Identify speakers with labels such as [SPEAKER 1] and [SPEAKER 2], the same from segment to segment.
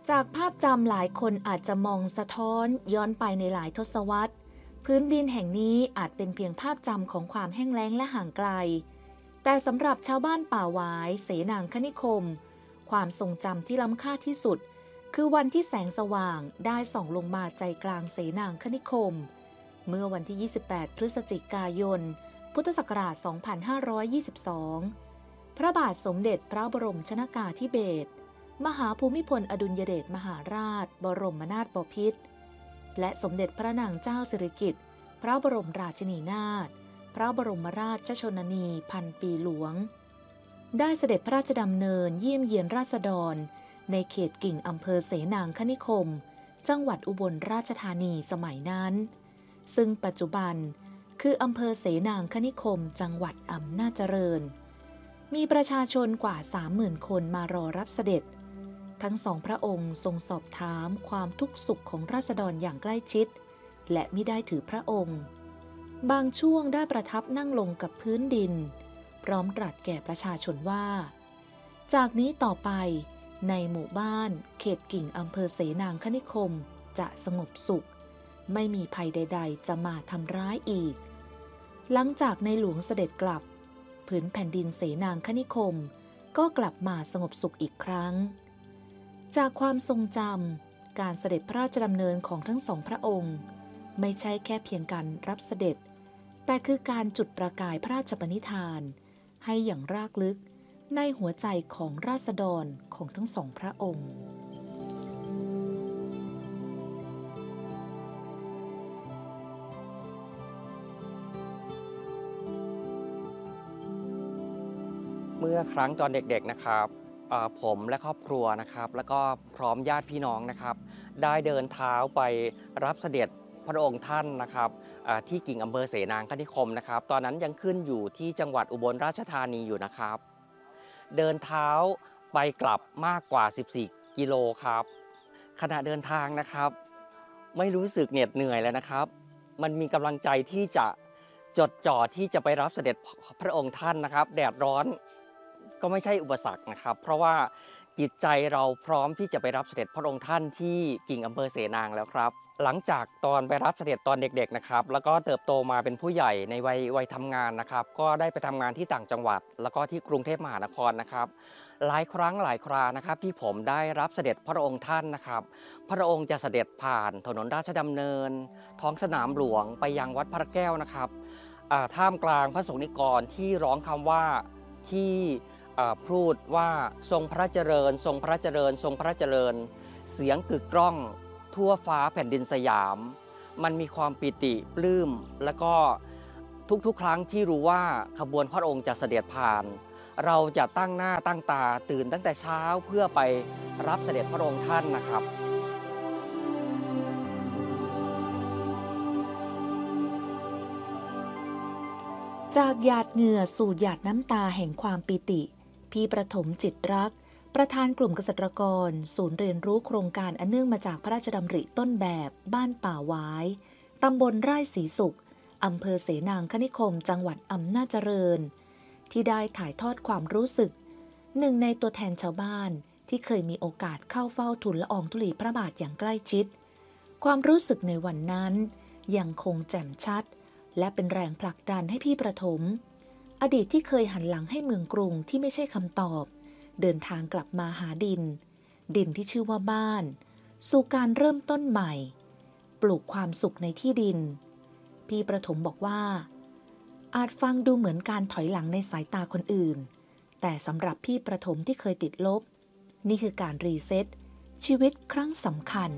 [SPEAKER 1] จากภาพจำหลายคนอาจจะมองสะท้อนย้อนไปในหลายทศวรรษพื้นดินแห่งนี้อาจเป็นเพียงภาพจำของความแห้งแล้งและห่างไกลแต่สำหรับชาวบ้านป่าหวายเสนางคณิคมความทรงจำที่ล้ำค่าที่สุดคือวันที่แสงสว่างได้ส่องลงมาใจกลางเสนางคณิคมเมื่อวันที่ 28 พฤศจิกายน พุทธศักราช 2522 พระบาทสมเด็จพระบรมชนกาธิเบศรมหาภูมิพลอดุลยเดชมหาราชบรมนาถบพิตรและสมเด็จพระนางเจ้าสิริกิติ์พระบรมราชินีนาถพระบรมราชชนนีพันปีหลวงได้เสด็จพระราชดำเนินเยี่ยมเยียนราษฎรในเขตกิ่งอำเภอเสนางคณิคมจังหวัดอุบลราชธานีสมัยนั้นซึ่งปัจจุบันคืออำเภอเสนางคณิคมจังหวัดอำนาจเจริญมีประชาชนกว่า 30,000 คนมารอรับเสด็จทั้งสองพระองค์ทรงสอบถามความทุกข์สุขของราษฎรอย่างใกล้ชิดและมิได้ถือพระองค์บางช่วงได้ประทับนั่งลงกับพื้นดินพร้อมตรัสแก่ประชาชนว่าจากนี้ต่อไปในหมู่บ้านเขตกิ่งอำเภอเสนางคณิคมจะสงบสุขไม่มีภัยใดๆจะมาทำร้ายอีกหลังจากในหลวงเสด็จกลับผืนแผ่นดินเสนางคณิคมก็กลับมาสงบสุขอีกครั้งจากความทรงจำการเสด็จพระราชดำเนินของทั้งสองพระองค์ไม่ใช่แค่เพียงการรับเสด็จแต่คือการจุดประกายพระราชปณิธานให้อย่างรากลึกในหัวใจของราษฎรของทั้งสองพระองค์
[SPEAKER 2] เมื่อครั้งตอนเด็กๆนะครับผมและครอบครัวนะครับแล้วก็พร้อมญาติพี่น้องนะครับได้เดินเท้าไปรับเสด็จพระองค์ท่านนะครับที่กิ่งอำเภอเสนางคณิคมนะครับตอนนั้นยังขึ้นอยู่ที่จังหวัดอุบลราชธานีอยู่นะครับเดินเท้าไปกลับมากกว่า14กิโลครับขณะเดินทางนะครับไม่รู้สึกเหน็ดเหนื่อยเลยนะครับมันมีกำลังใจที่จะจดจ่อที่จะไปรับเสด็จพระองค์ท่านนะครับแดดร้อนก็ไม่ใช่อุปสรรคนะครับเพราะว่าจิตใจเราพร้อมที่จะไปรับเสด็จพระองค์ท่านที่กิ่งอำเภอเสนางแล้วครับหลังจากตอนไปรับเสด็จตอนเด็กๆนะครับแล้วก็เติบโตมาเป็นผู้ใหญ่ในวัยทำงานนะครับก็ได้ไปทำงานที่ต่างจังหวัดแล้วก็ที่กรุงเทพมหานครนะครับหลายครั้งหลายครานะครับที่ผมได้รับเสด็จพระองค์ท่านนะครับพระองค์จะเสด็จผ่านถนนราชดำเนินท้องสนามหลวงไปยังวัดพระแก้วนะครับท่ามกลางพระสงฆ์นิกรที่ร้องคำว่าที่พูดว่าทรงพระเจริญทรงพระเจริญทรงพระเจริญเสียงกึกก้องทั่วฟ้าแผ่นดินสยามมันมีความปิติปลื้มและก็ทุกๆครั้งที่รู้ว่าขบวนพระองค์จะเสด็จผ่านเราจะตั้งหน้าตั้งตาตื่นตั้งแต่เช้าเพื่อไปรับเสด็จพระองค์ท่านนะครับ
[SPEAKER 1] จากหยาดเหงื่อสู่หยาดน้ำตาแห่งความปิติพี่ประถมจิตรักประธานกลุ่มเกษตรกรศูนย์เรียนรู้โครงการอันเนื่องมาจากพระราชดำริต้นแบบบ้านป่าหวายตำบลไร่ศรีสุขอำเภอเสนางคณิคมจังหวัดอำนาจเจริญที่ได้ถ่ายทอดความรู้สึกหนึ่งในตัวแทนชาวบ้านที่เคยมีโอกาสเข้าเฝ้าทูลละอองธุลีพระบาทอย่างใกล้ชิดความรู้สึกในวันนั้นยังคงแจ่มชัดและเป็นแรงผลักดันให้พี่ประถมอดีตที่เคยหันหลังให้เมืองกรุงที่ไม่ใช่คำตอบเดินทางกลับมาหาดินที่ชื่อว่าบ้านสู่การเริ่มต้นใหม่ปลูกความสุขในที่ดินพี่ประถมบอกว่าอาจฟังดูเหมือนการถอยหลังในสายตาคนอื่นแต่สำหรับพี่ประถมที่เคยติดลบนี่คือการรีเซ็ตชีวิตครั้งสำคัญ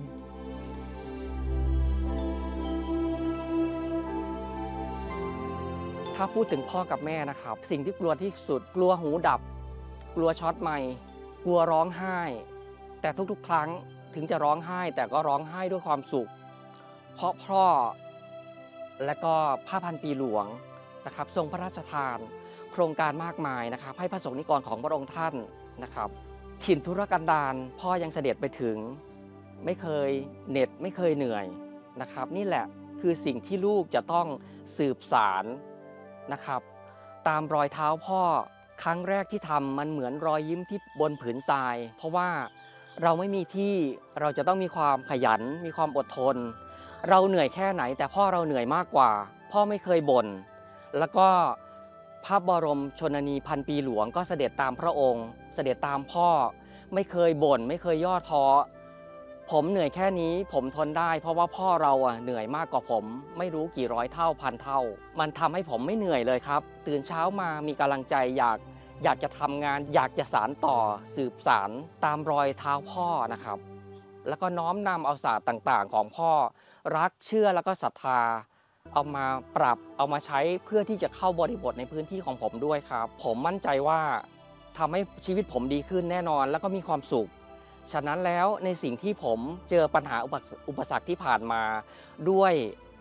[SPEAKER 2] ถ้าพูดถึงพ่อกับแม่นะครับสิ่งที่กลัวที่สุดกลัวหูดับกลัวช็อตไมค์กลัวร้องไห้แต่ทุกๆครั้งถึงจะร้องไห้แต่ก็ร้องไห้ด้วยความสุขเพราะพ่อและก็ผ้าพันปีหลวงนะครับทรงพระราชทานโครงการมากมายนะครับให้พระสงฆ์นิกรของพระองค์ท่านนะครับถิ่นธุรกันดารพ่อยังเสด็จไปถึงไม่เคยเหน็ดไม่เคยเหนื่อยนะครับนี่แหละคือสิ่งที่ลูกจะต้องสืบสานนะครับตามรอยเท้าพ่อครั้งแรกที่ทำมันเหมือนรอยยิ้มที่บนผืนทรายเพราะว่าเราไม่มีที่เราจะต้องมีความขยันมีความอดทนเราเหนื่อยแค่ไหนแต่พ่อเราเหนื่อยมากกว่าพ่อไม่เคยบ่นแล้วก็พระบรมชนนีพันปีหลวงก็เสด็จตามพระองค์เสด็จตามพ่อไม่เคยบ่นไม่เคยย่อท้อผมเหนื่อยแค่นี้ผมทนได้เพราะว่าพ่อเราเหนื่อยมากกว่าผมไม่รู้กี่ร้อยเท่าพันเท่ามันทำให้ผมไม่เหนื่อยเลยครับตื่นเช้ามามีกำลังใจอยากจะทำงานอยากจะสานต่อสืบสานตามรอยเท้าพ่อนะครับแล้วก็น้อมนำเอาศาสตร์ต่างๆของพ่อรักเชื่อแล้วก็ศรัทธาเอามาปรับเอามาใช้เพื่อที่จะเข้าบริบทในพื้นที่ของผมด้วยครับผมมั่นใจว่าทำให้ชีวิตผมดีขึ้นแน่นอนแล้วก็มีความสุขฉะนั้นแล้วในสิ่งที่ผมเจอปัญหาอุปสรรคที่ผ่านมาด้วย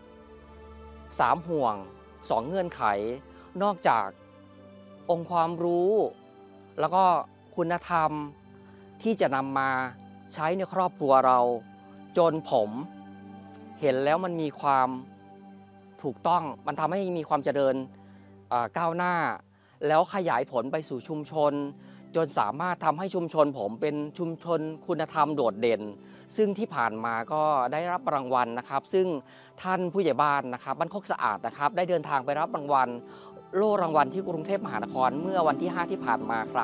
[SPEAKER 2] 3ห่วง2เงื่อนไขนอกจากองค์ความรู้แล้วก็คุณธรรมที่จะนำมาใช้ในครอบครัวเราจนผมเห็นแล้วมันมีความถูกต้องมันทำให้มีความเจริญก้าวหน้าแล้วขยายผลไปสู่ชุมชนจนสามารถทำให้ชุมชนผมเป็นชุมชนคุณธรรมโดดเด่นซึ่งที่ผ่านมาก็ได้รับรางวัลนะครับซึ่งท่านผู้ใหญ่บ้านนะครับบ้านโคกสะอาดนะครับได้เดินทางไปรับรางวัลโล่รางวัลที่กรุงเทพมหานครเมื่อวันที่5ที่ผ่านมาครับ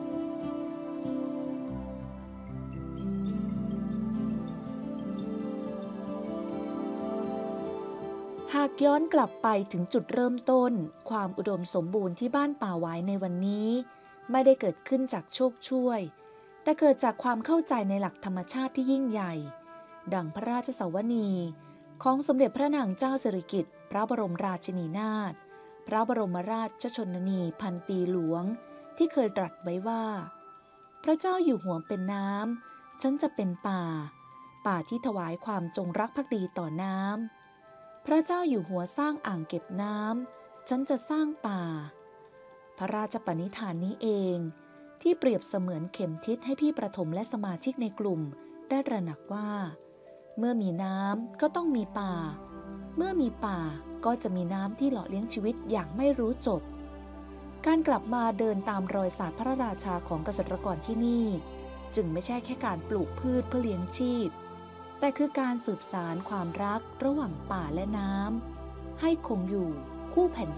[SPEAKER 1] หากย้อนกลับไปถึงจุดเริ่มต้นความอุดมสมบูรณ์ที่บ้านป่าหวายในวันนี้ไม่ได้เกิดขึ้นจากโชคช่วยแต่เกิดจากความเข้าใจในหลักธรรมชาติที่ยิ่งใหญ่ดังพระราชสวนีของสมเด็จพระนางเจ้าสิริกิติ์พระบรมราชินีนาถพระบรมราชชนนีพันปีหลวงที่เคยตรัสไว้ว่าพระเจ้าอยู่หัวเป็นน้ำฉันจะเป็นป่าที่ถวายความจงรักภักดีต่อน้ำพระเจ้าอยู่หัวสร้างอ่างเก็บน้ำฉันจะสร้างป่าพระราชปณิธานนี้เองที่เปรียบเสมือนเข็มทิศให้พี่ประถมและสมาชิกในกลุ่มได้ตระหนักว่าเมื่อมีน้ำก็ต้องมีป่าเมื่อมีป่าก็จะมีน้ำที่หล่อเลี้ยงชีวิตอย่างไม่รู้จบการกลับมาเดินตามรอยศาสตร์พระราชาของเกษตรกรที่นี่จึงไม่ใช่แค่การปลูกพืชเพื่อเลี้ยงชีพแต่คือการสืบสานความรักระหว่างป่าและน้ำให้คงอยู่คู่แผ่นดิน